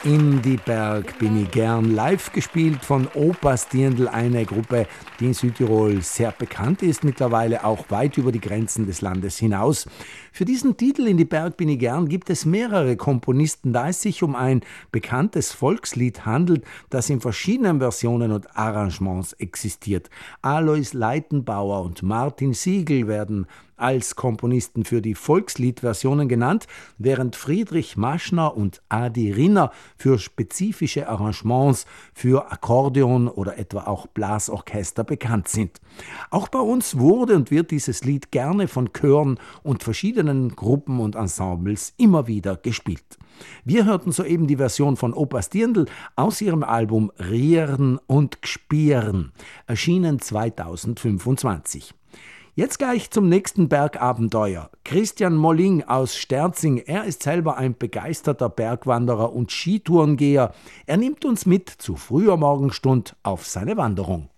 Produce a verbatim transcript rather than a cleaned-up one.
In die Berg bin ich gern, live gespielt von Opas Dirndl, eine Gruppe, die in Südtirol sehr bekannt ist, mittlerweile auch weit über die Grenzen des Landes hinaus. Für diesen Titel In die Berg bin ich gern gibt es mehrere Komponisten, da es sich um ein bekanntes Volkslied handelt, das in verschiedenen Versionen und Arrangements existiert. Alois Leitenbauer und Martin Siegel werden als Komponisten für die Volksliedversionen genannt, während Friedrich Maschner und Adi Rinner für spezifische Arrangements für Akkordeon oder etwa auch Blasorchester bekannt sind. Auch bei uns wurde und wird dieses Lied gerne von Chören und verschiedenen Gruppen und Ensembles immer wieder gespielt. Wir hörten soeben die Version von Opas Dirndl aus ihrem Album Rieren und Gspieren, erschienen zweitausendfünfundzwanzig. Jetzt gleich zum nächsten Bergabenteuer. Christian Molling aus Sterzing, er ist selber ein begeisterter Bergwanderer und Skitourengeher. Er nimmt uns mit zu früher Morgenstund auf seine Wanderung.